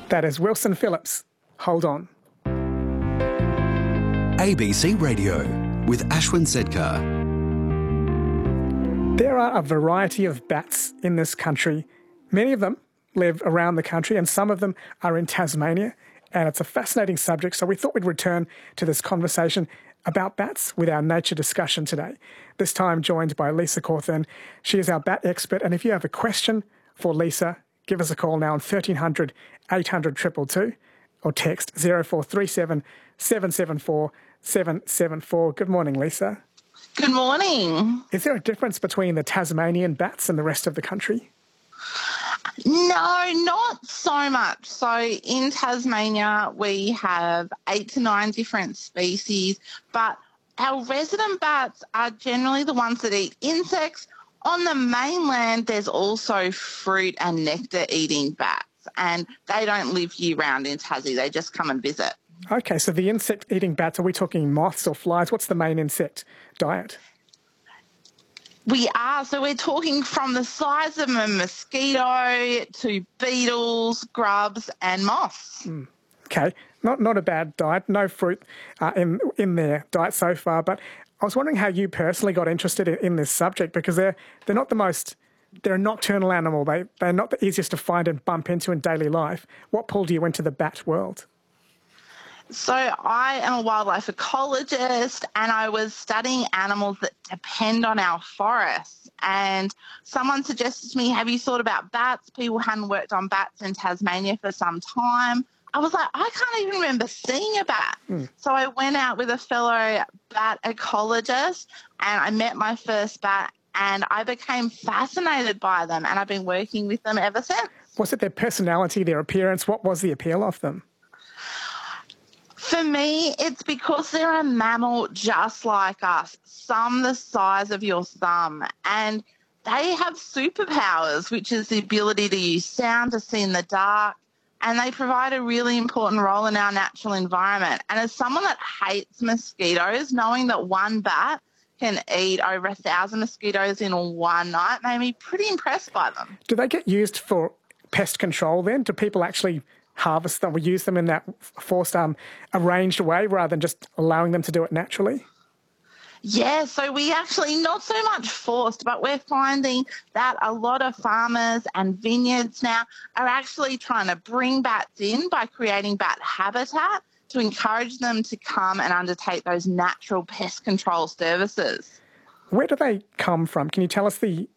That is Wilson Phillips. Hold on. ABC Radio with Ashwin Sedkar. There are a variety of bats in this country. Many of them live around the country and some of them are in Tasmania. And it's a fascinating subject, so we thought we'd return to this conversation about bats with our nature discussion today. This time joined by Lisa Cawthorne. She is our bat expert, and if you have a question for Lisa, give us a call now on 1300 800 222 or text 0437 774 774. Good morning, Lisa. Good morning. Is there a difference between the Tasmanian bats and the rest of the country? No, not so much. So in Tasmania, we have 8 to 9 different species, but our resident bats are generally the ones that eat insects. On the mainland, there's also fruit and nectar-eating bats, and they don't live year-round in Tassie. They just come and visit. Okay, so the insect-eating bats, are we talking moths or flies? What's the main insect diet? We are. So we're talking from the size of a mosquito to beetles, grubs and moths. Okay, not a bad diet. No fruit in their diet so far, but I was wondering how you personally got interested in this subject, because they're not the most... They're a nocturnal animal. They're not the easiest to find and bump into in daily life. What pulled you into the bat world? So I am a wildlife ecologist and I was studying animals that depend on our forests. And someone suggested to me, have you thought about bats? People hadn't worked on bats in Tasmania for some time. I was like, I can't even remember seeing a bat. So I went out with a fellow bat ecologist and I met my first bat and I became fascinated by them and I've been working with them ever since. Was it their personality, their appearance? What was the appeal of them? For me, it's because they're a mammal just like us, some the size of your thumb, and they have superpowers, which is the ability to use sound to see in the dark, and they provide a really important role in our natural environment. And as someone that hates mosquitoes, knowing that one bat can eat over 1,000 mosquitoes in one night made me pretty impressed by them. Do they get used for pest control then? Do people actually harvest them or use them in that forced, arranged way rather than just allowing them to do it naturally? Yeah, so we actually, not so much forced, but we're finding that a lot of farmers and vineyards now are actually trying to bring bats in by creating bat habitat to encourage them to come and undertake those natural pest control services. Where do they come from? Can you tell us the